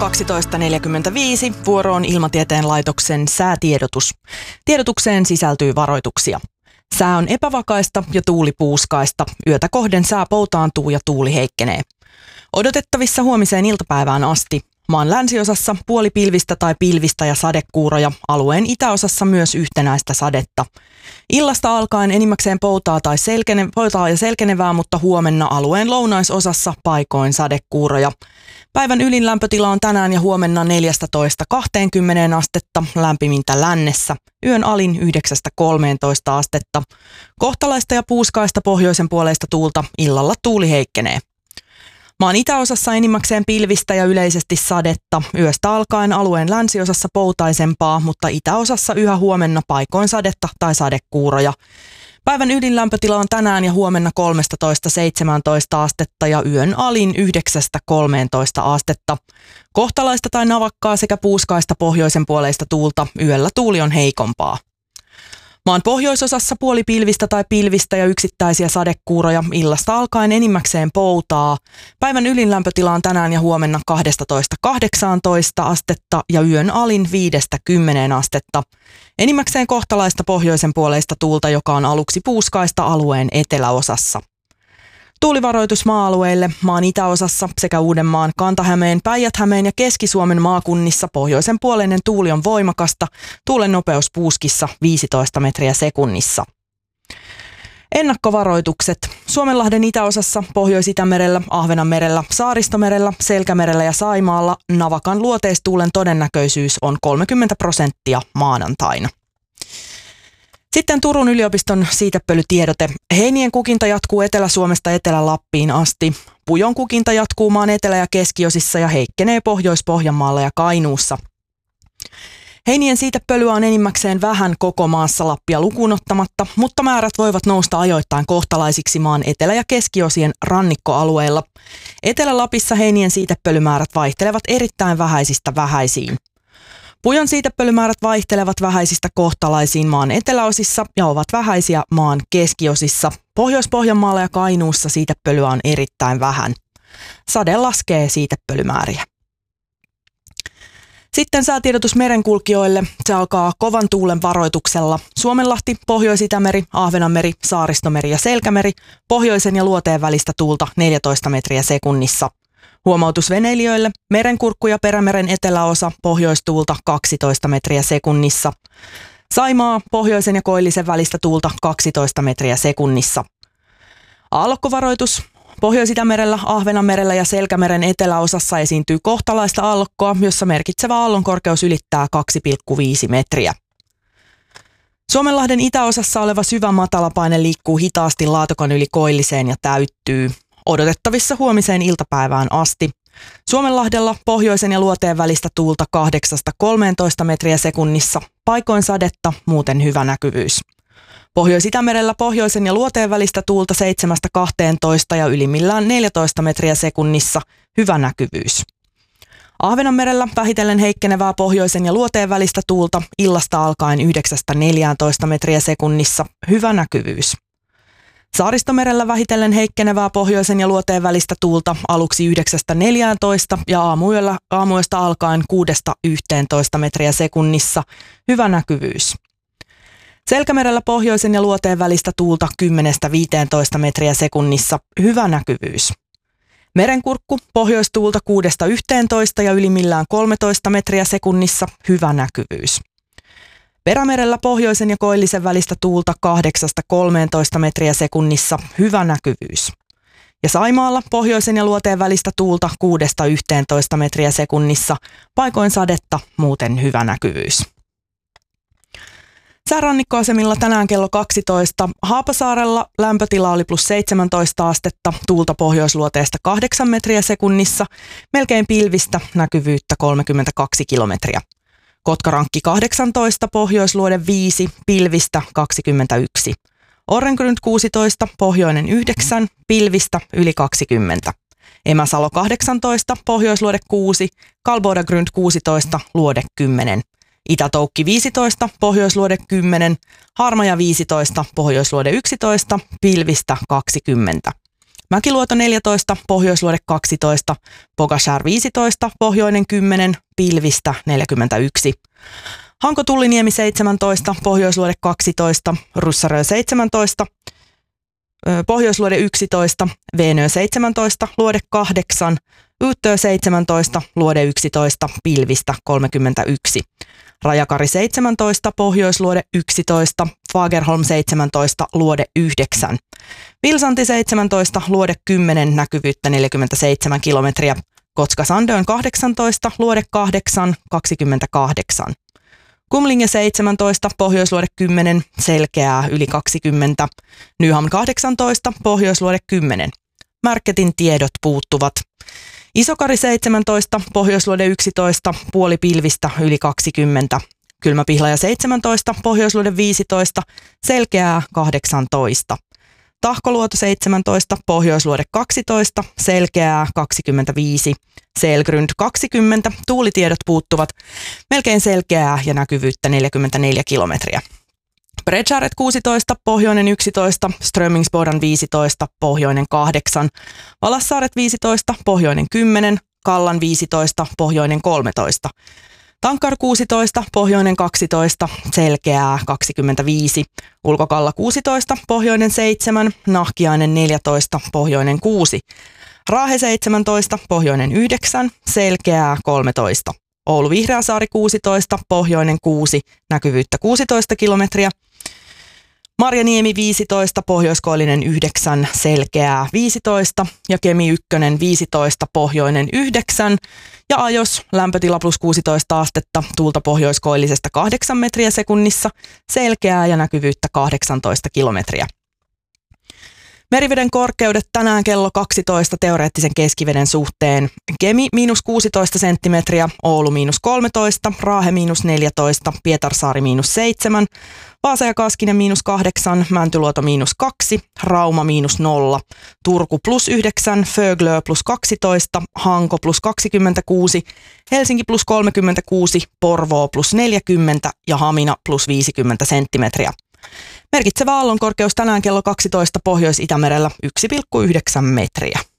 12.45 vuoroon Ilmatieteen laitoksen säätiedotus. Tiedotukseen sisältyy varoituksia. Sää on epävakaista ja tuuli puuskaista. Yötä kohden sää poutaantuu ja tuuli heikkenee. Odotettavissa huomiseen iltapäivään asti. Maan länsiosassa puolipilvistä tai pilvistä ja sadekuuroja, alueen itäosassa myös yhtenäistä sadetta. Illasta alkaen enimmäkseen poutaa ja selkenevää, mutta huomenna alueen lounaisosassa paikoin sadekuuroja. Päivän ylin lämpötila on tänään ja huomenna 14-20 astetta, lämpimintä lännessä. Yön alin 9-13 astetta. Kohtalaista ja puuskaista pohjoisen puoleista tuulta, illalla tuuli heikkenee. Maan itäosassa enimmäkseen pilvistä ja yleisesti sadetta. Yöstä alkaen alueen länsiosassa poutaisempaa, mutta itäosassa yhä huomenna paikoin sadetta tai sadekuuroja. Päivän ydinlämpötila on tänään ja huomenna 13-17 astetta ja yön alin 9-13 astetta. Kohtalaista tai navakkaa sekä puuskaista pohjoisen puoleista tuulta. Yöllä tuuli on heikompaa. Maan pohjoisosassa puolipilvistä tai pilvistä ja yksittäisiä sadekuuroja, illasta alkaen enimmäkseen poutaa. Päivän ylinlämpötila on tänään ja huomenna 12-18 astetta ja yön alin 5-10 astetta. Enimmäkseen kohtalaista pohjoisen puoleista tuulta, joka on aluksi puuskaista alueen eteläosassa. Tuulivaroitus maa-alueille maan itäosassa sekä Uudenmaan, Kanta-Hämeen, Päijät-Hämeen ja Keski-Suomen maakunnissa pohjoisen puoleinen tuuli on voimakasta, tuulen nopeus puuskissa 15 metriä sekunnissa. Ennakkovaroitukset. Suomenlahden itäosassa, Pohjois-Itämerellä, Ahvenanmerellä, Saaristomerellä, Selkämerellä ja Saimaalla navakan luoteistuulen todennäköisyys on 30% maanantaina. Sitten Turun yliopiston siitepölytiedote. Heinien kukinta jatkuu Etelä-Suomesta Etelä-Lappiin asti. Pujon kukinta jatkuu maan etelä- ja keskiosissa ja heikkenee Pohjois-Pohjanmaalla ja Kainuussa. Heinien siitepölyä on enimmäkseen vähän koko maassa Lappia lukuun ottamatta, mutta määrät voivat nousta ajoittain kohtalaisiksi maan etelä- ja keskiosien rannikkoalueilla. Etelä-Lapissa heinien siitepölymäärät vaihtelevat erittäin vähäisistä vähäisiin. Pujon siitepölymäärät vaihtelevat vähäisistä kohtalaisiin maan eteläosissa ja ovat vähäisiä maan keskiosissa. Pohjois-Pohjanmaalla ja Kainuussa siitepölyä on erittäin vähän. Sade laskee siitepölymääriä. Sitten säätiedotus merenkulkijoille. Se alkaa kovan tuulen varoituksella. Suomenlahti, Pohjois-Itämeri, Ahvenanmeri, Saaristomeri ja Selkämeri. Pohjoisen ja luoteen välistä tuulta 14 metriä sekunnissa. Huomautus veneilijöille. Merenkurkku ja Perämeren eteläosa, pohjoistuulta 12 metriä sekunnissa. Saimaa, pohjoisen ja koillisen välistä tuulta 12 metriä sekunnissa. Aallokkovaroitus. Pohjois-Itämerellä, Ahvenanmerellä ja Selkämeren eteläosassa esiintyy kohtalaista aallokkoa, jossa merkitsevä aallonkorkeus ylittää 2,5 metriä. Suomenlahden itäosassa oleva syvä matalapaine liikkuu hitaasti Laatokan yli koilliseen ja täyttyy. Odotettavissa huomiseen iltapäivään asti. Suomenlahdella pohjoisen ja luoteen välistä tuulta 8-13 metriä sekunnissa, paikoin sadetta, muuten hyvä näkyvyys. Pohjois-Itämerellä pohjoisen ja luoteen välistä tuulta 7-12 ja ylimmillään 14 metriä sekunnissa, hyvä näkyvyys. Ahvenanmerellä vähitellen heikkenevää pohjoisen ja luoteen välistä tuulta, illasta alkaen 9-14 metriä sekunnissa, hyvä näkyvyys. Saaristomerellä vähitellen heikkenevää pohjoisen ja luoteen välistä tuulta aluksi 9-14 ja aamuyöstä alkaen 6-11 metriä sekunnissa, hyvä näkyvyys. Selkämerellä pohjoisen ja luoteen välistä tuulta 10-15 metriä sekunnissa, hyvä näkyvyys. Merenkurkku, pohjoistuulta 6-11 ja ylimmillään 13 metriä sekunnissa, hyvä näkyvyys. Perämerellä pohjoisen ja koillisen välistä tuulta 8-13 metriä sekunnissa, hyvä näkyvyys. Ja Saimaalla pohjoisen ja luoteen välistä tuulta 6-11 metriä sekunnissa, paikoin sadetta, muuten hyvä näkyvyys. Säärannikkoasemilla tänään kello 12. Haapasaarella lämpötila oli +17 astetta, tuulta pohjoisluoteesta 8 metriä sekunnissa, melkein pilvistä, näkyvyyttä 32 kilometriä. Kotkarankki 18, pohjoisluode 5, pilvistä 21. Orrengrund 16, pohjoinen 9, pilvistä yli 20. Emäsalo 18, pohjoisluode 6, Kalbodagrund 16, luode 10. Itä-Toukki 15, pohjoisluode 10, Harmaja 15, pohjoisluode 11, pilvistä 20. Mäkiluoto 14, Pohjoisluode 12, Pogashär 15, Pohjoinen 10, pilvistä 41. Hanko-Tulliniemi 17, Pohjoisluode 12, Russarö 17, Pohjoisluode 11, Veenö 17, Luode 8, Yyttö 17, Luode 11, pilvistä 31. Rajakari 17, Pohjoisluode 11, Fagerholm 17, Luode 9. Vilsanti 17, Luode 10, näkyvyyttä 47 kilometriä. Kotka-Sandön 18, Luode 8, 28. Kumlinge 17, Pohjoisluode 10, selkeää yli 20. Nyhamn 18, Pohjoisluode 10. Märketin tiedot puuttuvat. Isokari 17, Pohjoisluode 11, puoli pilvistä yli 20. Kylmäpihlaja 17, Pohjoisluode 15, selkeää 18. Tahkoluoto 17, Pohjoisluode 12, selkeää 25. Selgrund 20, tuulitiedot puuttuvat, melkein selkeää ja näkyvyyttä 44 kilometriä. Bredskäret 16, Pohjoinen 11, Strömingsbodan 15, Pohjoinen 8, Valassaaret 15, Pohjoinen 10, Kallan 15, Pohjoinen 13. Tankkar 16, Pohjoinen 12, selkeää 25, Ulkokalla 16, Pohjoinen 7, Nahkiainen 14, Pohjoinen 6, Raahe 17, Pohjoinen 9, selkeää 13, Oulu Vihreäsaari 16, Pohjoinen 6, näkyvyyttä 16 kilometriä, Marjaniemi 15, Pohjoiskoillinen 9, selkeää 15 ja Kemi 1 15, Pohjoinen 9 ja Ajos lämpötila plus 16 astetta, tuulta pohjoiskoillisesta 8 metriä sekunnissa, selkeää ja näkyvyyttä 18 kilometriä. Meriveden korkeudet tänään kello 12 teoreettisen keskiveden suhteen. Kemi miinus 16 senttimetriä, Oulu miinus 13, Raahe miinus 14, Pietarsaari miinus 7, Vaasa ja Kaskinen miinus 8, Mäntyluoto miinus 2, Rauma miinus 0, Turku plus 9, Föglö plus 12, Hanko plus 26, Helsinki plus 36, Porvoo plus 40 ja Hamina plus 50 senttimetriä. Merkitsevä aallonkorkeus tänään kello 12 Pohjois-Itämerellä 1,9 metriä.